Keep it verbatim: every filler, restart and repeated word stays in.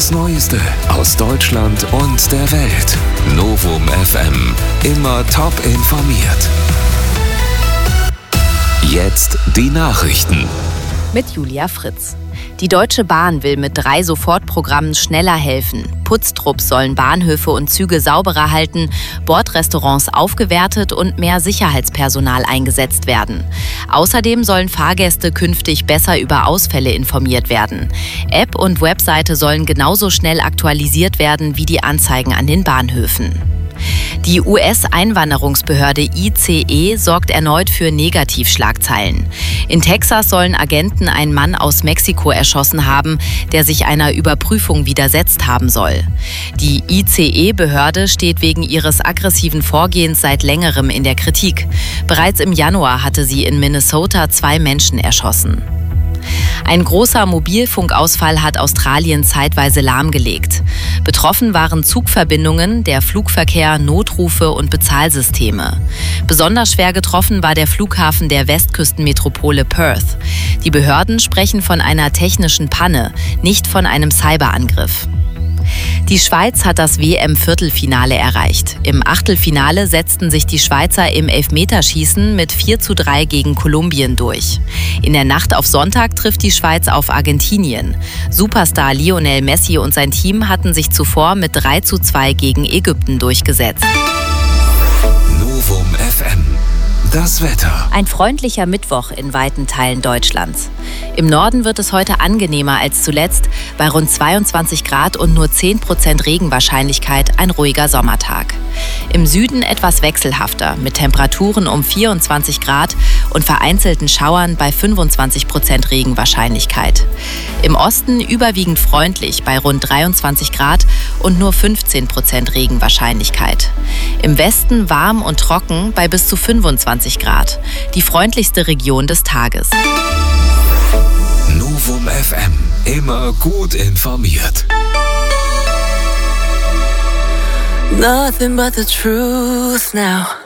Das Neueste aus Deutschland und der Welt. Novum F M. Immer top informiert. Jetzt die Nachrichten. Mit Julia Fritz. Die Deutsche Bahn will mit drei Sofortprogrammen schneller helfen. Putztrupps sollen Bahnhöfe und Züge sauberer halten, Bordrestaurants aufgewertet und mehr Sicherheitspersonal eingesetzt werden. Außerdem sollen Fahrgäste künftig besser über Ausfälle informiert werden. App und Webseite sollen genauso schnell aktualisiert werden wie die Anzeigen an den Bahnhöfen. Die U S-Einwanderungsbehörde I C E sorgt erneut für Negativschlagzeilen. In Texas sollen Agenten einen Mann aus Mexiko erschossen haben, der sich einer Überprüfung widersetzt haben soll. Die I C E-Behörde steht wegen ihres aggressiven Vorgehens seit längerem in der Kritik. Bereits im Januar hatte sie in Minnesota zwei Menschen erschossen. Ein großer Mobilfunkausfall hat Australien zeitweise lahmgelegt. Betroffen waren Zugverbindungen, der Flugverkehr, Notrufe und Bezahlsysteme. Besonders schwer getroffen war der Flughafen der Westküstenmetropole Perth. Die Behörden sprechen von einer technischen Panne, nicht von einem Cyberangriff. Die Schweiz hat das W M-Viertelfinale erreicht. Im Achtelfinale setzten sich die Schweizer im Elfmeterschießen mit vier zu drei gegen Kolumbien durch. In der Nacht auf Sonntag trifft die Schweiz auf Argentinien. Superstar Lionel Messi und sein Team hatten sich zuvor mit drei zu zwei gegen Ägypten durchgesetzt. Novum F M. Das Wetter. Ein freundlicher Mittwoch in weiten Teilen Deutschlands. Im Norden wird es heute angenehmer als zuletzt, bei rund zweiundzwanzig Grad und nur zehn Prozent Regenwahrscheinlichkeit ein ruhiger Sommertag. Im Süden etwas wechselhafter, mit Temperaturen um vierundzwanzig Grad und vereinzelten Schauern bei fünfundzwanzig Prozent Regenwahrscheinlichkeit. Im Osten überwiegend freundlich bei rund dreiundzwanzig Grad und nur fünfzehn Prozent Regenwahrscheinlichkeit. Im Westen warm und trocken bei bis zu fünfundzwanzig Grad, die freundlichste Region des Tages. Novum F M, immer gut informiert. Nothing but the truth now.